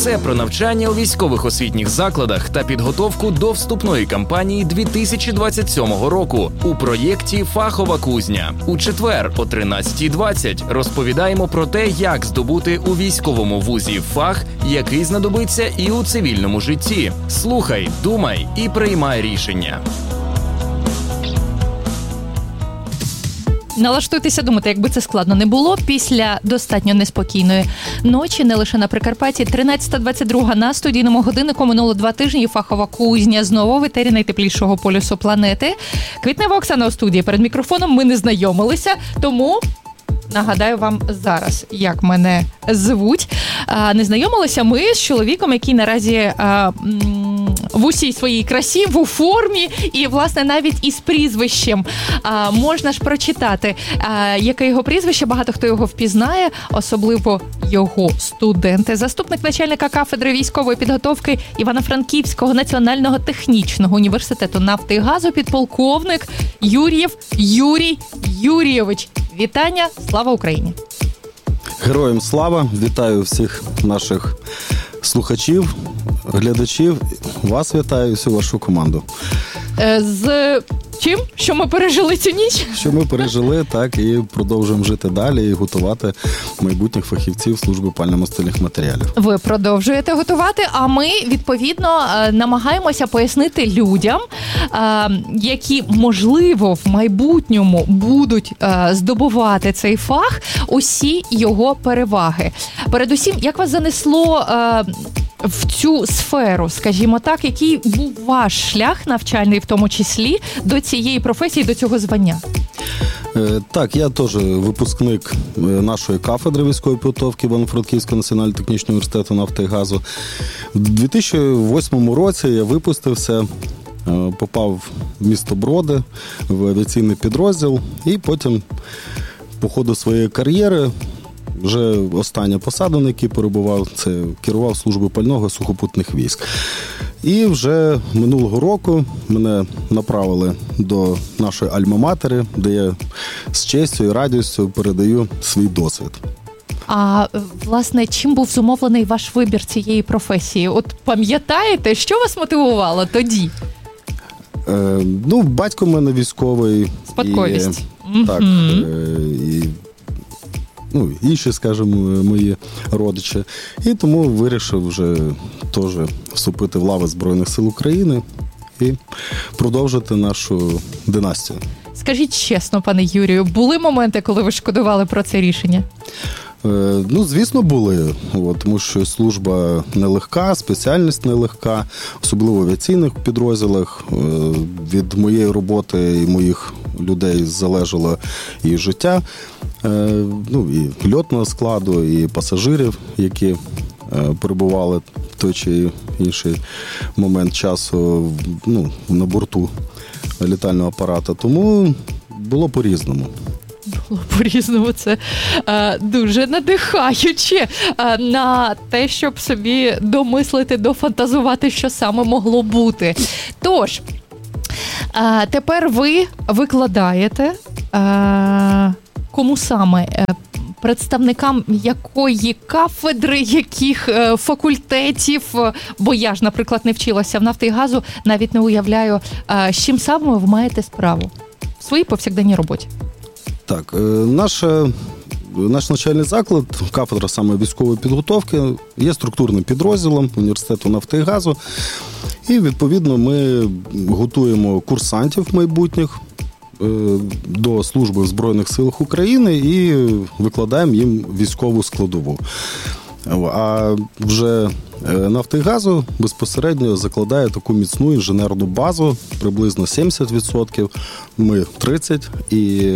Все про навчання у військових освітніх закладах та підготовку до вступної кампанії 2027 року у проєкті «Фахова кузня». У четвер о 13:20 розповідаємо про те, як здобути у військовому вузі фах, який знадобиться і у цивільному житті. Слухай, думай і приймай рішення. Налаштуйтеся думати, якби це складно не було. Після достатньо неспокійної ночі, не лише на Прикарпатті, 13:22 на студійному годиннику минуло 2 тижні. Фахова кузня знову в етері найтеплішого полюсу планети. Квітнева Оксана у студії. Перед мікрофоном ми не знайомилися, тому нагадаю вам зараз, як мене звуть. Не знайомилися ми з чоловіком, який наразі в усій своїй красі, в формі і, власне, навіть із прізвищем. Можна ж прочитати, яке його прізвище, багато хто його впізнає, особливо його студенти. Заступник начальника кафедри військової підготовки Івано-Франківського національного технічного університету нафти і газу, підполковник Юр'єв Юрій Юрійович. Вітання, слава Україні! Героям слава! Вітаю всіх наших слухачів, глядачів. Вас вітаю, всю вашу команду. З чим? Що ми пережили цю ніч? Що ми пережили, так, і продовжуємо жити далі і готувати майбутніх фахівців служби пально-мастильних матеріалів. Ви продовжуєте готувати, а ми, відповідно, намагаємося пояснити людям, які, можливо, в майбутньому будуть здобувати цей фах, усі його переваги. Передусім, як вас занесло в цю сферу, скажімо так, який був ваш шлях навчальний, в тому числі, до цієї професії, до цього звання? Так, я теж випускник нашої кафедри військової підготовки Івано-Франківського національного технічного університету нафти і газу. У 2008 році я випустився, попав в місто Броди, в авіаційний підрозділ, і потім по ходу своєї кар'єри вже остання посада, на якій перебував, це керував службою пального сухопутних військ. І вже минулого року мене направили до нашої альма-матери, де я з честю і радістю передаю свій досвід. А, власне, чим був зумовлений ваш вибір цієї професії? От пам'ятаєте, що вас мотивувало тоді? Батько в мене військовий. Спадковість. Так, інші, скажімо, мої родичі. І тому вирішив вже теж вступити в лави Збройних сил України і продовжити нашу династію. Скажіть чесно, пане Юрію, були моменти, коли ви шкодували про це рішення? Звісно, були, тому що служба нелегка, спеціальність нелегка, особливо в авіаційних підрозділах. Від моєї роботи і моїх людей залежало і життя, і льотного складу, і пасажирів, які перебували в той чи інший момент часу на борту літального апарата. Тому було по-різному. Було по-різному. Це дуже надихаюче на те, щоб собі домислити, дофантазувати, що саме могло бути. Тож, тепер ви викладаєте, кому саме? Представникам якої кафедри, яких факультетів, бо я ж, наприклад, не вчилася в нафти і газу, навіть не уявляю, з чим саме ви маєте справу в своїй повсякденній роботі. Так, наш навчальний заклад, кафедра саме військової підготовки, є структурним підрозділом університету нафти і газу. І, відповідно, ми готуємо курсантів майбутніх до служби в Збройних силах України і викладаємо їм військову складову. А вже нафти і газу безпосередньо закладає таку міцну інженерну базу, приблизно 70%, ми 30%, і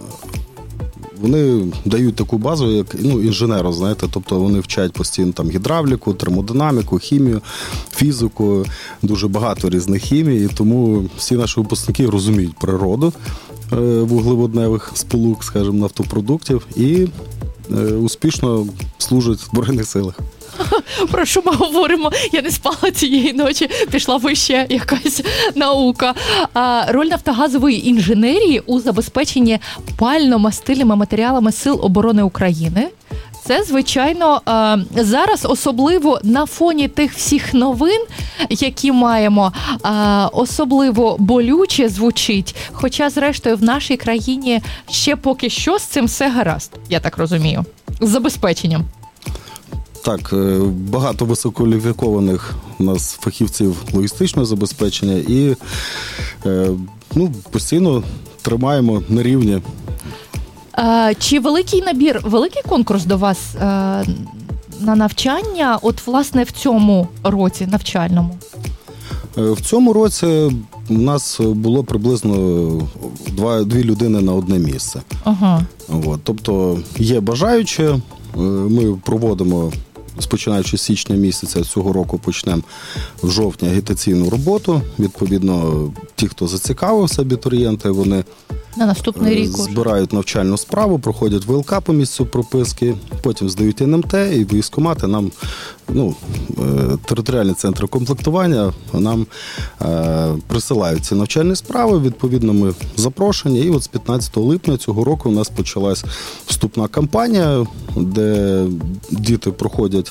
вони дають таку базу, як інженеру, знаєте, тобто вони вчать постійно там гідравліку, термодинаміку, хімію, фізику, дуже багато різних хімій, і тому всі наші випускники розуміють природу вуглеводневих сполук, скажімо, нафтопродуктів і успішно служать в Збройних силах. Про що ми говоримо? Я не спала цієї ночі, пішла вище якась наука. Роль нафтогазової інженерії у забезпеченні пально-мастильними матеріалами Сил оборони України Це, звичайно, зараз особливо на фоні тих всіх новин, які маємо, особливо болюче звучить, хоча, зрештою, в нашій країні ще поки що з цим все гаразд, я так розумію, з забезпеченням. Так, багато висококваліфікованих у нас фахівців логістичного забезпечення і постійно тримаємо на рівні. Чи великий набір, великий конкурс до вас на навчання, от, власне, в цьому році навчальному? В цьому році у нас було приблизно 2 людини на одне місце. Ага. Тобто є бажаючі, ми проводимо, починаючи з січня місяця цього року, почнемо в жовтні агітаційну роботу. Відповідно, ті, хто зацікавився, абітурієнти, вони на наступний рік збирають навчальну справу, проходять ВЛК по місцю прописки, потім здають НМТ, і військкомати нам, територіальні центри комплектування нам присилають ці навчальні справи. Відповідно, ми запрошені. І от з 15 липня цього року у нас почалась вступна кампанія, де діти проходять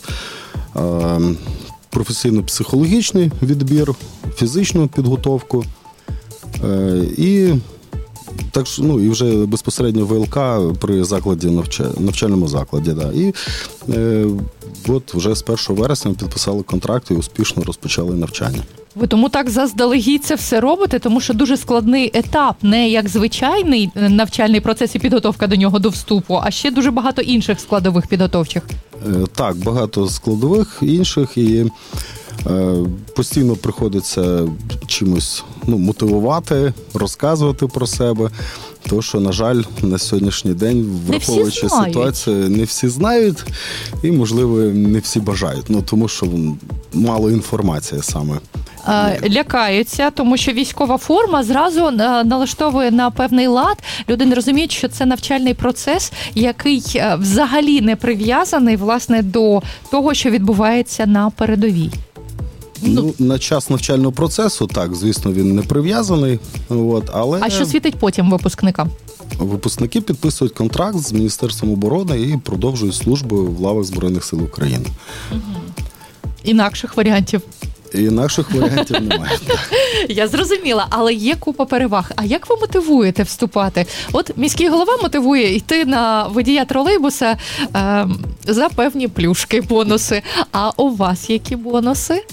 професійно-психологічний відбір, фізичну підготовку і так, і вже безпосередньо ВЛК при закладі навчальному закладі. Да. І от вже з 1 вересня підписали контракт і успішно розпочали навчання. Ви тому так заздалегідь це все робите, тому що дуже складний етап, не як звичайний навчальний процес і підготовка до нього до вступу, а ще дуже багато інших складових підготовчих. Так, багато складових інших, і постійно приходиться чимось мотивувати, розказувати про себе. Тому що, на жаль, на сьогоднішній день, враховуючи ситуацію, не всі знають і, можливо, не всі бажають. Тому що мало інформації саме. Лякаються, тому що військова форма зразу налаштовує на певний лад. Люди не розуміють, що це навчальний процес, який взагалі не прив'язаний, власне, до того, що відбувається на передовій. На час навчального процесу, так, звісно, він не прив'язаний. Але... А що світить потім випускникам? Випускники підписують контракт з Міністерством оборони і продовжують службу в лавах Збройних сил України. Угу. Інакших варіантів? Інакших варіантів немає. Я зрозуміла, але є купа переваг. А як ви мотивуєте вступати? От міський голова мотивує йти на водія тролейбуса за певні плюшки, бонуси. А у вас які бонуси?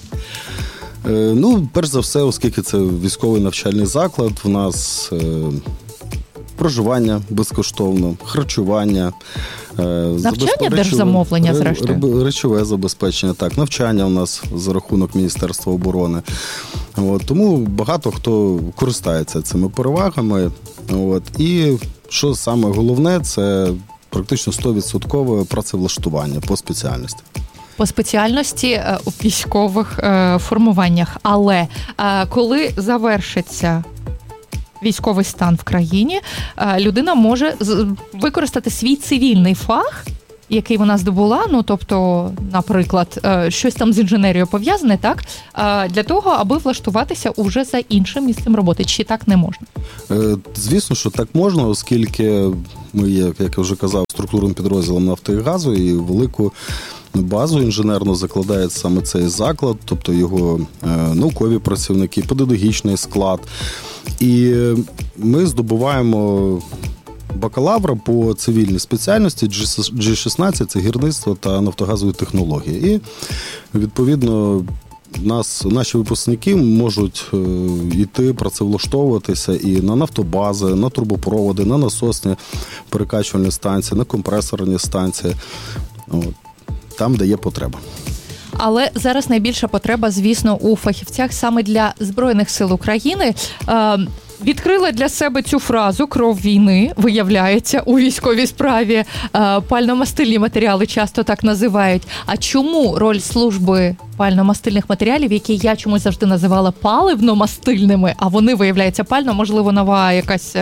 Перш за все, оскільки це військовий навчальний заклад, в нас проживання безкоштовно, харчування. Навчання держзамовлення, зрештою? Речове забезпечення, так. Навчання у нас за рахунок Міністерства оборони. Тому багато хто користається цими перевагами. І що саме головне, це практично 100% працевлаштування по спеціальності. По спеціальності у військових формуваннях. Але коли завершиться військовий стан в країні, людина може використати свій цивільний фах, який вона здобула, тобто, наприклад, щось там з інженерією пов'язане, так, для того, аби влаштуватися уже за іншим місцем роботи. Чи так не можна? Звісно, що так можна, оскільки ми, як я вже казав, структурним підрозділом «Нафти і газу» і велику базу інженерну закладає саме цей заклад, тобто його наукові працівники, педагогічний склад. І ми здобуваємо бакалавра по цивільній спеціальності G16 – це гірництво та нафтогазові технології. І, відповідно, наші випускники можуть йти працевлаштовуватися і на нафтобази, на трубопроводи, на насосні перекачувальні станції, на компресорні станції, там, де є потреба. Але зараз найбільша потреба, звісно, у фахівцях саме для Збройних сил України. Відкрила для себе цю фразу «кров війни», виявляється, у військовій справі пально-мастильні матеріали часто так називають. А чому роль служби пально-мастильних матеріалів, які я чомусь завжди називала паливно-мастильними, а вони, виявляється, пально, можливо, нова якась...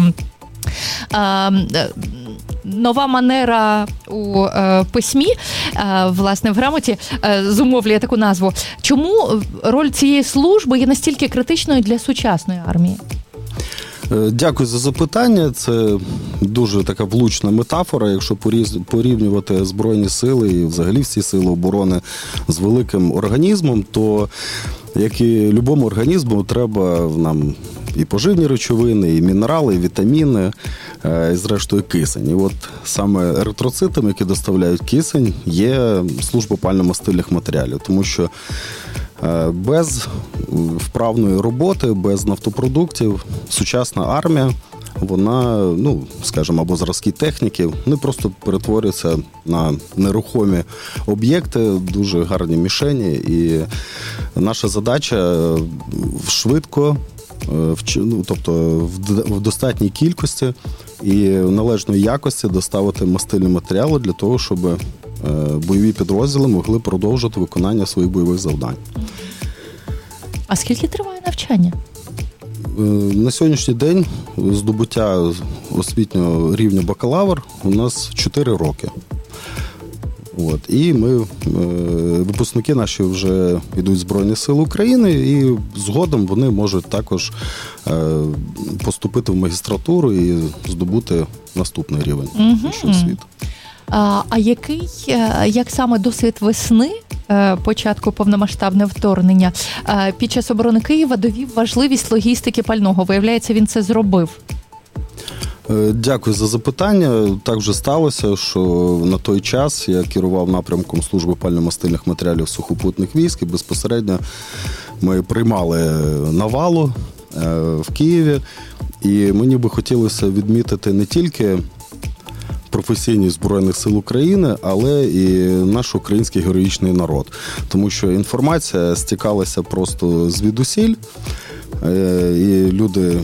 нова манера у письмі, власне, в грамоті зумовлює таку назву. Чому роль цієї служби є настільки критичною для сучасної армії? Дякую за запитання. Це дуже така влучна метафора. Якщо порівнювати Збройні сили і взагалі всі сили оборони з великим організмом, то, як і любому організму, треба нам і поживні речовини, і мінерали, і вітаміни, і зрештою кисень. І от саме еритроцитами, які доставляють кисень, є служба пально-мастильних матеріалів. Тому що без вправної роботи, без нафтопродуктів сучасна армія, вона, скажімо, або зразки техніки, вони просто перетворюються на нерухомі об'єкти, дуже гарні мішені. І наша задача швидко, тобто в достатній кількості і в належної якості доставити мастильні матеріали для того, щоб бойові підрозділи могли продовжити виконання своїх бойових завдань. А скільки триває навчання? На сьогоднішній день здобуття освітнього рівня бакалавр у нас 4 роки. І випускники наші вже йдуть в Збройні Сили України, і згодом вони можуть також поступити в магістратуру і здобути наступний рівень вищої освіти. А як саме досвід весни, початку повномасштабного вторгнення, під час оборони Києва довів важливість логістики пального? Виявляється, він це зробив. Дякую за запитання. Так вже сталося, що на той час я керував напрямком служби пально-мастильних матеріалів сухопутних військ, і безпосередньо ми приймали навалу в Києві. І мені би хотілося відмітити не тільки професійність Збройних сил України, але і наш український героїчний народ. Тому що інформація стікалася просто звідусіль, і люди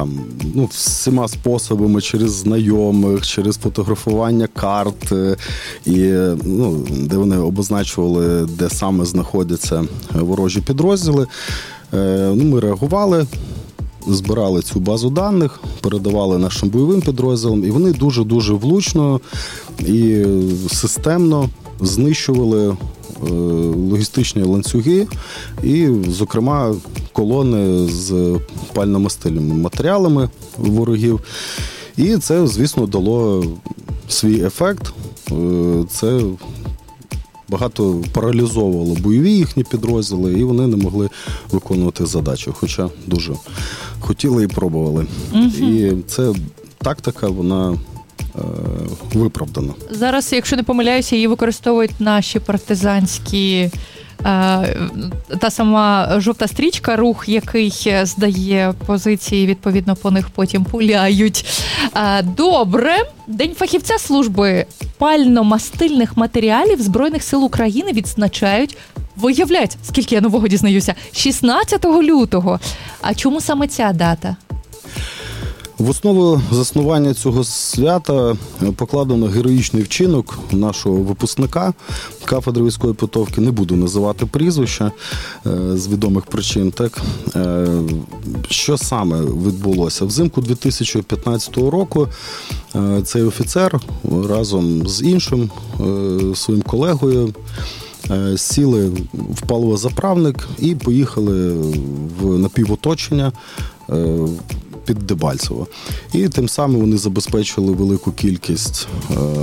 всіма способами, через знайомих, через фотографування карт, і де вони обозначували, де саме знаходяться ворожі підрозділи. Ми реагували, збирали цю базу даних, передавали нашим бойовим підрозділам, і вони дуже-дуже влучно і системно знищували логістичні ланцюги і, зокрема, колони з пально-мастильними матеріалами ворогів. І це, звісно, дало свій ефект. Це багато паралізовувало бойові їхні підрозділи, і вони не могли виконувати задачу, хоча дуже хотіли і пробували. І це тактика, вона виправдана. Зараз, якщо не помиляюся, її використовують наші партизанські, та сама жовта стрічка, рух, який здає позиції, відповідно, по них потім пуляють. Добре. День фахівця служби пально-мастильних матеріалів Збройних сил України відзначають, виявляється, скільки я нового дізнаюся, 16 лютого. А чому саме ця дата? В основу заснування цього свята покладено героїчний вчинок нашого випускника кафедри військової підготовки. Не буду називати прізвища з відомих причин. Так, що саме відбулося? Взимку 2015 року цей офіцер разом з іншим своїм колегою сіли в паливозаправник і поїхали в напівоточення під Дебальцево. І тим самим вони забезпечили велику кількість